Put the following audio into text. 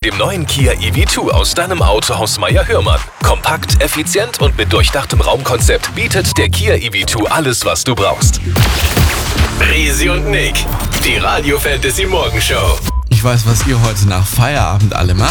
dem neuen Kia EV2 aus deinem Autohaus Meier-Hörmann. Kompakt, effizient und mit durchdachtem Raumkonzept bietet der Kia EV2 alles, was du brauchst. Risi und Nick, die Radio Fantasy Morgenshow. Ich weiß, was ihr heute nach Feierabend alle macht.